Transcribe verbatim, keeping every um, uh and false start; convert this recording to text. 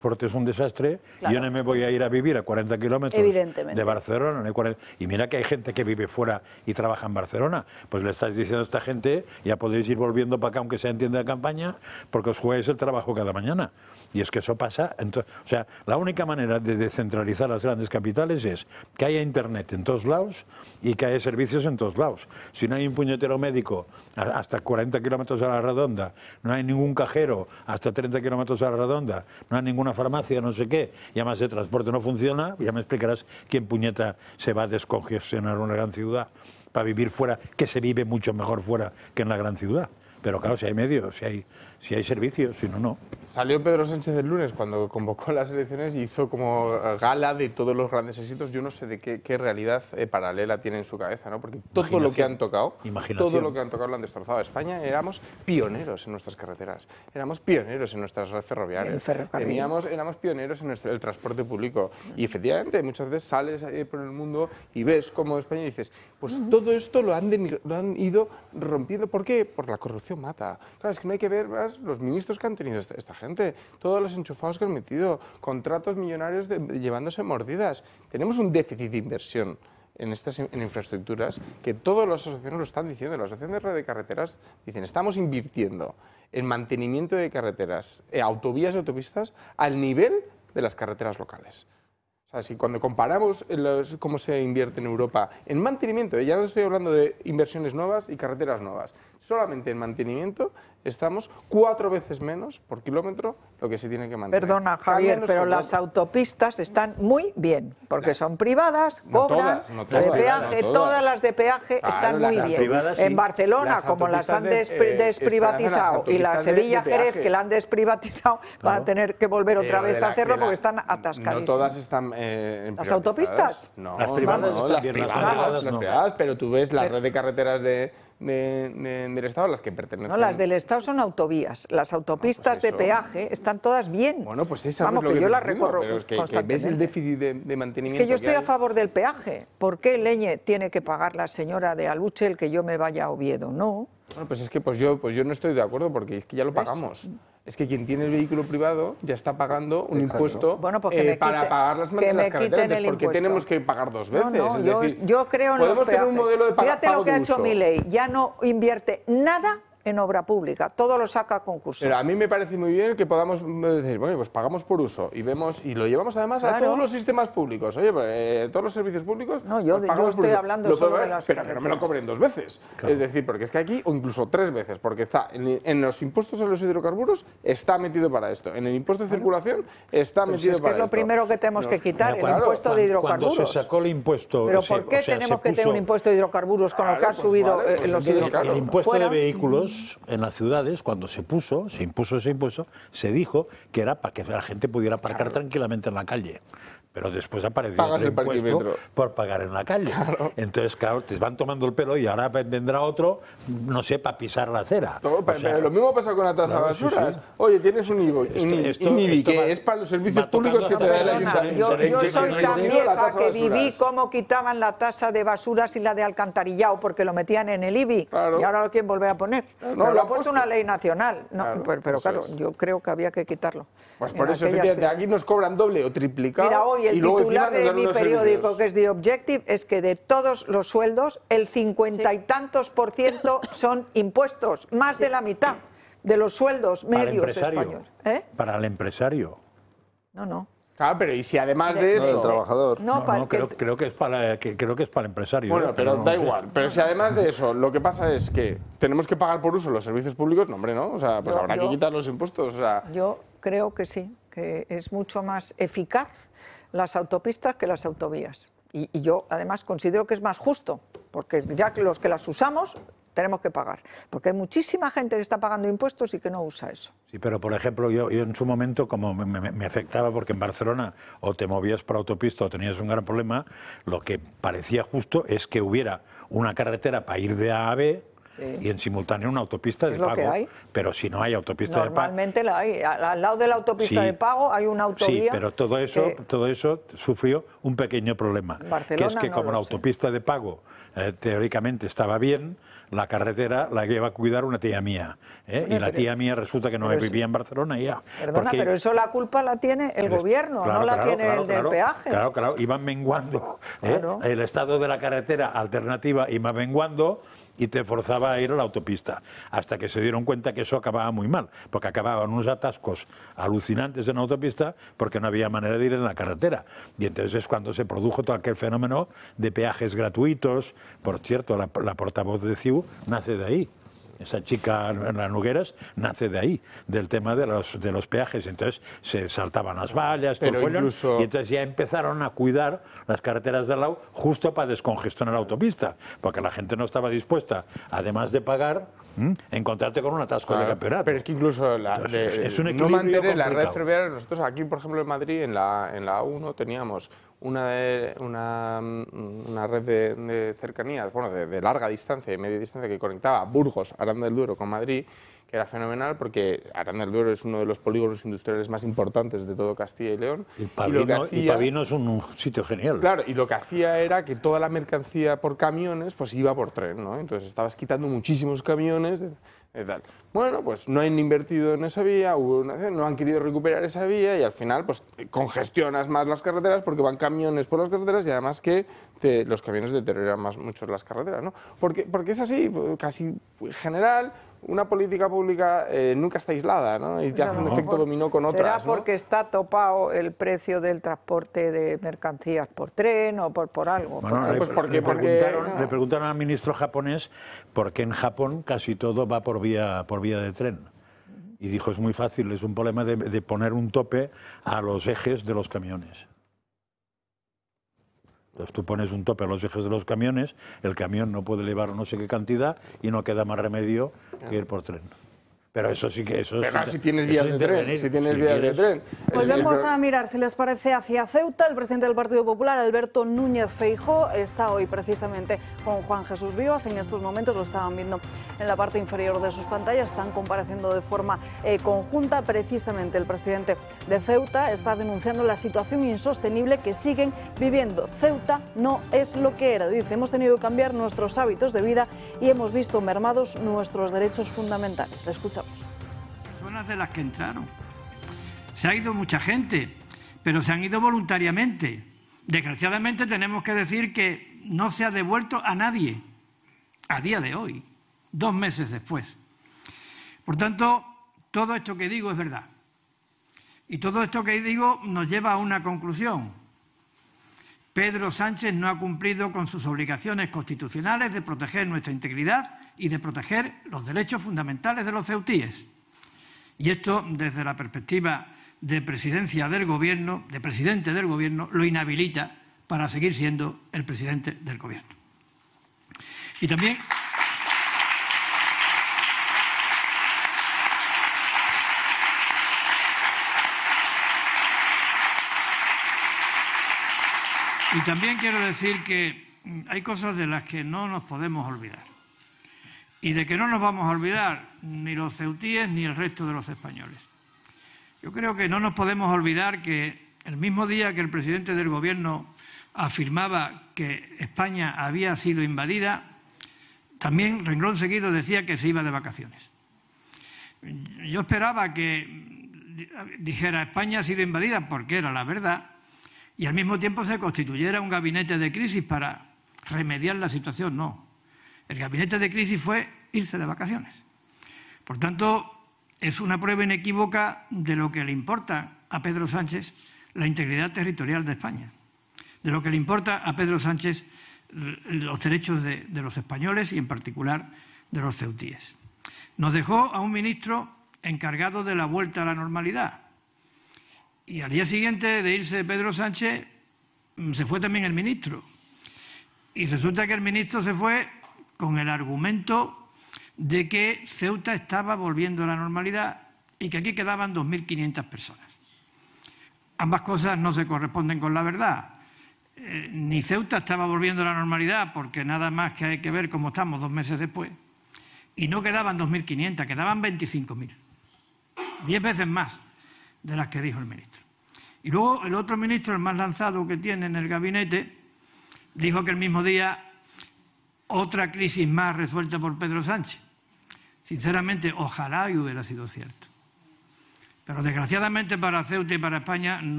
Transporte es un desastre, Claro. yo no me voy a ir a vivir a cuarenta kilómetros Evidentemente. de Barcelona. No hay cuarenta, y mira que hay gente que vive fuera y trabaja en Barcelona. Pues le estás diciendo a esta gente, ya podéis ir volviendo para acá, aunque sea en tienda de campaña, porque os jugáis el trabajo cada mañana. Y es que eso pasa. Entonces, o sea, la única manera de descentralizar las grandes capitales es que haya internet en todos lados y que haya servicios en todos lados. Si no hay un puñetero médico hasta cuarenta kilómetros a la redonda, no hay ningún cajero hasta treinta kilómetros a la redonda, no hay ninguna farmacia, no sé qué, y además el transporte no funciona, ya me explicarás quién puñeta se va a descongestionar una gran ciudad para vivir fuera, que se vive mucho mejor fuera que en la gran ciudad. Pero claro, si hay medios, si hay, si hay servicios, si no, no. Salió Pedro Sánchez el lunes cuando convocó las elecciones y hizo como gala de todos los grandes éxitos. Yo no sé de qué, qué realidad eh, paralela tiene en su cabeza, ¿no? Porque todo lo que han tocado, todo lo que han tocado lo han destrozado. España éramos pioneros en nuestras carreteras, éramos pioneros en nuestras redes ferroviarias, el ferrocarril. Teníamos, éramos pioneros en nuestro, el transporte público. Y efectivamente, muchas veces sales eh, por el mundo y ves cómo España y dices, pues uh-huh. todo esto lo han, de, lo han ido rompiendo. ¿Por qué? Por la corrupción mata. Claro, es que no hay que ver más los ministros que han tenido esta, esta gente, todos los enchufados que han metido, contratos millonarios de, de, llevándose mordidas. Tenemos un déficit de inversión en estas en infraestructuras que todas las asociaciones lo están diciendo. La Asociación de Red de Carreteras dicen, estamos invirtiendo en mantenimiento de carreteras, eh, autovías y autopistas al nivel de las carreteras locales. O sea, si cuando comparamos los, cómo se invierte en Europa en mantenimiento, ya no estoy hablando de inversiones nuevas y carreteras nuevas, solamente en mantenimiento estamos cuatro veces menos por kilómetro lo que se tiene que mantener. Perdona, Javier, pero las autopistas están muy bien, porque son privadas, cobran, no todas, no todas, de peaje, no todas. todas las de peaje Claro, están muy las bien. privadas, sí. En Barcelona, Las como las han autopistas despri de, eh, desprivatizado, y la las autopistas de- de Sevilla-Jerez, peaje. que la han desprivatizado, van a Claro. tener que volver otra Pero vez de a la- hacerlo de la- porque están atascadísimas. No todas están eh, en ¿Las privatizadas. autopistas? No, Las privadas no, no, están las bien, las privadas, privadas las no. privadas, pero tú ves la Pero- red de carreteras de, de- de- del Estado, las que pertenecen. No, las del Estado son autovías. Las autopistas pues eso. de peaje están todas bien. Bueno, pues esa Vamos, es lo que que yo te las estoy diciendo, recorro pero es que, que ves constantemente. el déficit de, de Es mantenimiento. que yo estoy hay. a favor del peaje. ¿Por qué leñe tiene que pagar la señora de Aluche el que yo me vaya a Oviedo? No. Bueno, pues es que pues yo, pues yo no estoy de acuerdo porque es que ya lo ¿Ves? pagamos. Es que quien tiene el vehículo privado ya está pagando un Exacto. impuesto Bueno, pues que eh, me para quite- pagar las, que las me carreteras. quiten el Entonces, ¿por qué impuesto? tenemos que pagar dos veces? No, no, Es yo, decir, yo creo en los podemos tener peajes. un modelo de paga- Fíjate pago lo que de ha hecho uso. Milei. Ya no invierte nada en obra pública. Todo lo saca a concurso. Pero a mí me parece muy bien que podamos decir, bueno, pues pagamos por uso y vemos y lo llevamos además a Claro. todos los sistemas públicos. Oye, pues, eh, todos los servicios públicos. No, yo- pues yo pagamos por estoy uso. hablando Lo solo puedo de ver, las pero que no me lo carreteras. cobren dos veces. Es decir, porque es que aquí, o incluso tres veces, porque está en, en los impuestos a los hidrocarburos está metido para esto. En el impuesto de circulación está Pues metido es que para es lo esto. primero que tenemos que quitar, Mira, el cuando- impuesto de cuando- hidrocarburos. Cuando se sacó el impuesto... Pero se- ¿por qué o sea, tenemos se que tener puso- un impuesto de hidrocarburos con lo que Claro, han pues subido vale, eh, pues los entonces, hidrocarburos? claro, El impuesto Fuera. de vehículos en las ciudades, cuando se puso, se impuso ese impuesto, se dijo que era para que la gente pudiera aparcar tranquilamente en la calle. Pero después apareció Pagas otro el impuesto parquímetro. por pagar en la calle. Entonces, claro, te van tomando el pelo y ahora vendrá otro, no sé, para pisar la acera. Todo, O pero, sea, pero lo mismo pasa con la tasa claro, de sí, basuras. sí. Oye, tienes un I B I, Esto- un I B I, esto- un I B I esto que va- es para los servicios va públicos que tocando te da el hasta- Perdona, ayuntamiento. yo, yo Que soy incluido tan la vieja tasa de que viví basuras. cómo quitaban la tasa de basuras y la de alcantarillado porque lo metían en el I B I Claro. y ahora lo quieren volver a poner. No, Pero lo lo han ha puesto puesto. una ley nacional. No, Claro, pero, pero eso claro, es. yo creo que había que quitarlo. Pues En por eso, aquellas efectivamente, que- aquí nos cobran doble o triplicado. Mira, hoy el y luego titular encima nos de dan mi unos periódico, servicios. que es The Objective, es que de todos los sueldos, el cincuenta y tantos por ciento son impuestos, más de la mitad de los sueldos para el medios empresario. españoles. ¿Eh? Para el empresario. No, no. Claro, pero y si además de De- No, el eso... trabajador. No, No, para no, el que- creo, creo que es para que, creo que es para el empresario. Bueno, ¿eh? pero no da sé. igual. Pero si además de eso, lo que pasa es que tenemos que pagar por uso los servicios públicos, no, hombre, ¿no? O sea, pues Yo- habrá yo- que quitar los impuestos. O sea, Yo creo que sí, que es mucho más eficaz las autopistas que las autovías. Y, y yo además considero que es más justo, porque ya que los que las usamos tenemos que pagar. Porque hay muchísima gente que está pagando impuestos y que no usa eso. Sí, pero por ejemplo, yo, yo en su momento, como me, me- me afectaba, porque en Barcelona o te movías por autopista o tenías un gran problema, lo que parecía justo es que hubiera una carretera para ir de A a B Sí. y en simultáneo una autopista de Es lo pago. que hay. Pero si no hay autopista de pago. Normalmente la hay. Al, al lado de la autopista Sí. de pago hay una autovía. Sí, pero todo eso, que- todo eso sufrió un pequeño problema, Barcelona que es que no como lo la sé. autopista de pago eh, teóricamente estaba bien, la carretera la iba a cuidar una tía mía. ¿eh? Oye, y la pero- tía mía resulta que no pero vivía eso- en Barcelona y ya. Perdona, porque pero eso la culpa la tiene el el est- gobierno, claro, no la claro, tiene claro, el del claro, peaje. Claro, claro, iban menguando. ¿eh? Claro. El estado de la carretera alternativa iba menguando y te forzaba a ir a la autopista, hasta que se dieron cuenta que eso acababa muy mal, porque acababan unos atascos alucinantes en la autopista porque no había manera de ir en la carretera. Y entonces es cuando se produjo todo aquel fenómeno de peajes gratuitos. Por cierto, la, la portavoz de C I U nace de ahí. Esa chica en las Nogueras nace de ahí, del tema de los, de los peajes. Entonces se saltaban las vallas, todo el Pero follón, incluso- y entonces ya empezaron a cuidar las carreteras de al lado justo para descongestionar la autopista, porque la gente no estaba dispuesta, además de pagar, ¿m? encontrarte con un atasco Claro, de campeonato. pero es que incluso la, Entonces, de- es un no equilibrio mantener la red complicado. ferroviaria, nosotros aquí, por ejemplo, en Madrid, en la, en la A uno, teníamos una, de- una, una red de, de cercanías, bueno, de, de larga distancia y media distancia que conectaba Burgos, Aranda del Duero con Madrid, que era fenomenal porque Aranda del Duero es uno de los polígonos industriales más importantes de todo Castilla y León. Y lo que Pavino, y hacía- Pavino es un, un sitio genial. Claro, y lo que hacía era que toda la mercancía por camiones pues iba por tren, ¿no? Entonces estabas quitando muchísimos camiones de, de tal. Bueno, pues no han invertido en esa vía, hubo una, no han querido recuperar esa vía y al final pues congestionas más las carreteras porque van camiones por las carreteras y además que te- los camiones deterioran más mucho las carreteras, ¿no? Porque, porque es así, casi general. Una política pública eh, nunca está aislada, ¿no? Y te hace un No, efecto dominó con ¿Será otras, ¿no? porque está topado el precio del transporte de mercancías por tren o por, por algo? Bueno, Por- le, pues porque- le porque- preguntaron, no. le preguntaron al ministro japonés por qué en Japón casi todo va por vía, por vía de tren. Y dijo, es muy fácil, es un problema de, de poner un tope a los ejes de los camiones. Entonces tú pones un tope a los ejes de los camiones, el camión no puede llevar no sé qué cantidad y no queda más remedio que ir por tren. Pero eso sí que eso Pero es... si tienes eso vías es de tren, intervenir, si tienes si vías de quieres. tren. Volvemos El- el- a mirar, si les parece, hacia Ceuta. El presidente del Partido Popular, Alberto Núñez Feijóo, está hoy precisamente con Juan Jesús Vivas. En estos momentos lo estaban viendo en la parte inferior de sus pantallas. Están compareciendo de forma eh, conjunta. Precisamente el presidente de Ceuta está denunciando la situación insostenible que siguen viviendo. Ceuta no es lo que era. Dice, hemos tenido que cambiar nuestros hábitos de vida y hemos visto mermados nuestros derechos fundamentales. Escuchamos. Personas de las que entraron. Se ha ido mucha gente, pero se han ido voluntariamente. Desgraciadamente tenemos que decir que no se ha devuelto a nadie a día de hoy, dos meses después. Por tanto, todo esto que digo es verdad. Y todo esto que digo nos lleva a una conclusión. Pedro Sánchez no ha cumplido con sus obligaciones constitucionales de proteger nuestra integridad y de proteger los derechos fundamentales de los ceutíes. Y esto, desde la perspectiva de presidencia del Gobierno, de presidente del Gobierno, lo inhabilita para seguir siendo el presidente del Gobierno. Y también... Y también quiero decir que hay cosas de las que no nos podemos olvidar. Y de que no nos vamos a olvidar ni los ceutíes ni el resto de los españoles. Yo creo que no nos podemos olvidar que el mismo día que el presidente del Gobierno afirmaba que España había sido invadida, también renglón seguido decía que se iba de vacaciones. Yo esperaba que dijera España ha sido invadida porque era la verdad y al mismo tiempo se constituyera un gabinete de crisis para remediar la situación. No. El gabinete de crisis fue irse de vacaciones. Por tanto, es una prueba inequívoca de lo que le importa a Pedro Sánchez la integridad territorial de España, de lo que le importa a Pedro Sánchez los derechos de, de los españoles y en particular de los ceutíes. Nos dejó a un ministro encargado de la vuelta a la normalidad y al día siguiente de irse Pedro Sánchez se fue también el ministro y resulta que el ministro se fue con el argumento de que Ceuta estaba volviendo a la normalidad y que aquí quedaban dos mil quinientas personas. Ambas cosas no se corresponden con la verdad. Eh, ni Ceuta estaba volviendo a la normalidad porque nada más que hay que ver cómo estamos dos meses después. Y no quedaban dos mil quinientas, quedaban veinticinco mil. Diez veces más de las que dijo el ministro. Y luego el otro ministro, el más lanzado que tiene en el gabinete, dijo que el mismo día otra crisis más resuelta por Pedro Sánchez. Sinceramente, ojalá y hubiera sido cierto. Pero desgraciadamente para Ceuta y para España no